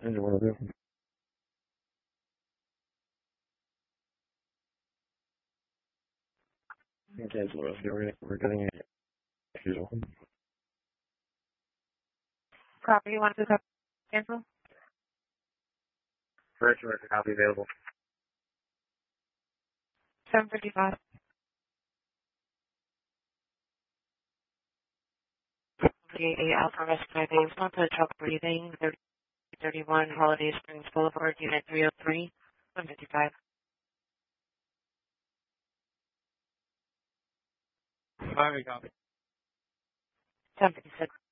Engine 1 available. Cancel us. We're getting a usual. Property wants to cancel? Correct, copy available. 755. The Alpha West 5 A's, not the truck breathing, 3031 Holiday Springs Boulevard, Unit 303, 155. Copy. 756.